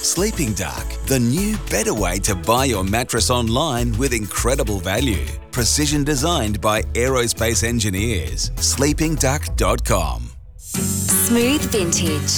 Sleeping Duck, the new, better way to buy your mattress online with incredible value. Precision designed by aerospace engineers. sleepingduck.com. Smooth Vintage.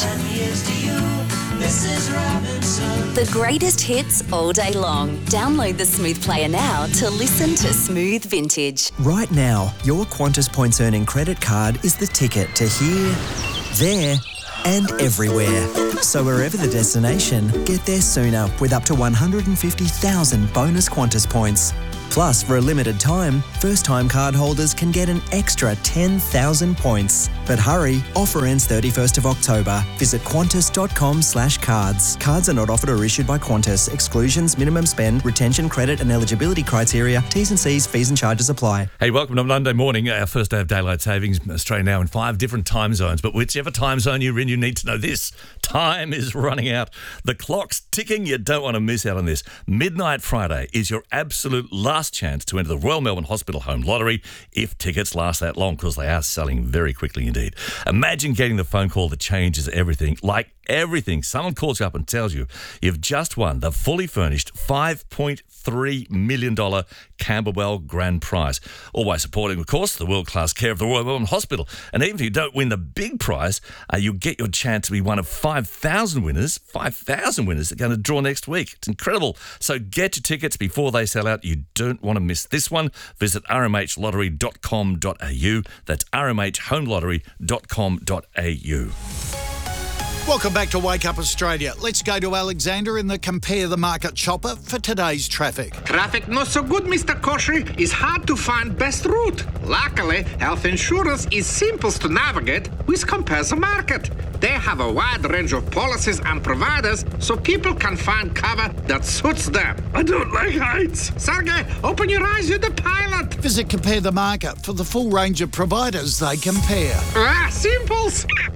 The greatest hits all day long. Download the Smooth Player now to listen to Smooth Vintage. Right now, your Qantas Points Earning credit card is the ticket to here, there, and everywhere. So wherever the destination, get there sooner with up to 150,000 bonus Qantas points. Plus, for a limited time, first-time card holders can get an extra 10,000 points. But hurry, offer ends 31st of October. Visit qantas.com/cards. Cards are not offered or issued by Qantas. Exclusions, minimum spend, retention, credit and eligibility criteria, T's and C's, fees and charges apply. Hey, welcome to Monday morning, our first day of daylight savings. Australia now in 5 different time zones. But whichever time zone you're in, you need to know this. Time is running out. The clock's ticking. You don't want to miss out on this. Midnight Friday is your absolute last chance to enter the Royal Melbourne Hospital Home Lottery if tickets last that long, because they are selling very quickly indeed. Imagine getting the phone call that changes everything. Like everything. Someone calls you up and tells you you've just won the fully furnished $5.3 million Camberwell Grand Prize. Always supporting, of course, the world-class care of the Royal Melbourne Hospital. And even if you don't win the big prize, you'll get your chance to be one of 5,000 winners. 5,000 winners that are going to draw next week. It's incredible. So get your tickets before they sell out. You don't want to miss this one. Visit rmhlottery.com.au. That's rmhhomelottery.com.au. Welcome back to Wake Up Australia. Let's go to Alexander in the Compare the Market chopper for today's traffic. Traffic not so good, Mr. Koshy. It's hard to find best route. Luckily, health insurance is simple to navigate with Compare the Market. They have a wide range of policies and providers so people can find cover that suits them. I don't like heights. Sergey, open your eyes, you're the pilot. Visit Compare the Market for the full range of providers they compare. Simples.